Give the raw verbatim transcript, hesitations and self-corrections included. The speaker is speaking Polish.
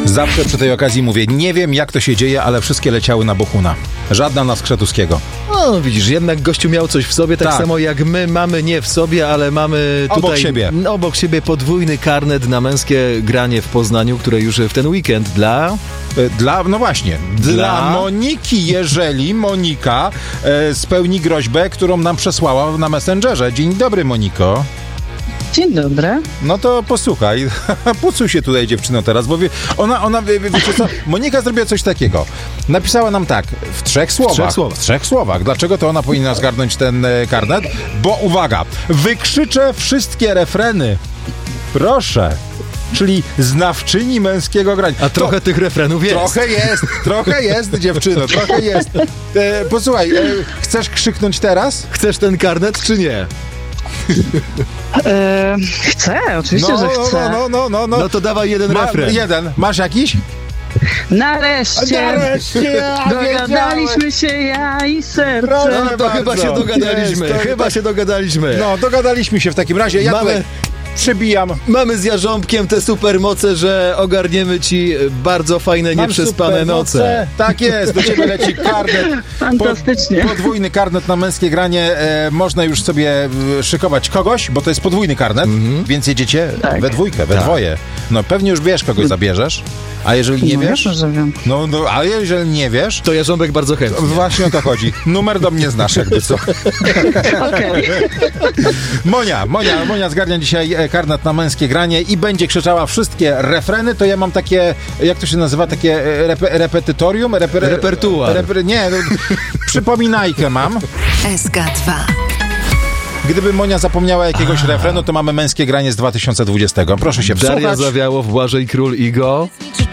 Zawsze przy tej okazji mówię, nie wiem jak to się dzieje, ale wszystkie leciały na Bohuna. Żadna na Skrzetuskiego. No widzisz, jednak gościu miał coś w sobie, tak, Tak. samo jak my mamy nie w sobie, ale mamy tutaj Obok siebie. obok siebie podwójny karnet na męskie granie w Poznaniu, które już w ten weekend dla... Dla, no właśnie, dla, Dla? Moniki, jeżeli Monika e, spełni groźbę, którą nam przesłała na Messengerze. Dzień dobry, Moniko. Dzień dobry. No to posłuchaj, pucuj się tutaj dziewczyno teraz, bo wie, ona, ona wie, wie, wiecie co, Monika zrobiła coś takiego. Napisała nam tak, w trzech słowach. trzech słowach. W trzech słowach. Dlaczego to ona powinna zgarnąć ten e, karnet? Bo uwaga, wykrzyczę wszystkie refreny. Proszę. Czyli znawczyni męskiego grania. A trochę tych refrenów jest. Trochę jest, trochę jest, dziewczyno, trochę jest. E, posłuchaj, e, chcesz krzyknąć teraz? Chcesz ten karnet, czy nie? E, chcę, oczywiście, No, że chcę. no, no, no, no. No to dawaj jeden Ma, refren. jeden. Masz jakiś? Nareszcie, Nareszcie, dogadaliśmy się ja i serce. Proszę No to bardzo. chyba się dogadaliśmy, Jest, to- chyba się dogadaliśmy. No, dogadaliśmy się w takim razie. Ja Mamy- tutaj przebijam. Mamy z Jarząbkiem te supermoce, że ogarniemy ci bardzo fajne, Mam nieprzespane super noce. Tak jest, do ciebie leci karnet. Fantastycznie. Po, podwójny karnet na męskie granie. E, można już sobie e, szykować kogoś, bo to jest podwójny karnet, więc jedziecie Tak. we dwójkę, we Tak. dwoje. No pewnie już wiesz, kogoś zabierzesz. A jeżeli nie no, wiesz? Jasne, że wiem. No, no, a jeżeli nie wiesz, To Jarząbek bardzo chętnie. właśnie o to chodzi. Numer do mnie znasz, jakby co. Okej. Monia, Monia, Monia zgarnia dzisiaj e, karnet na męskie granie i będzie krzyczała wszystkie refreny, to ja mam takie, jak to się nazywa, takie e, repe, repetytorium? Reper, Repertuar. Reper, nie, no, przypominajkę mam. S K dwa. Gdyby Monia zapomniała jakiegoś refrenu, to mamy męskie granie z dwa tysiące dwudziestego. Proszę się Daria wsłuchać. Zawiałow, Błażej Król, Igo. Czy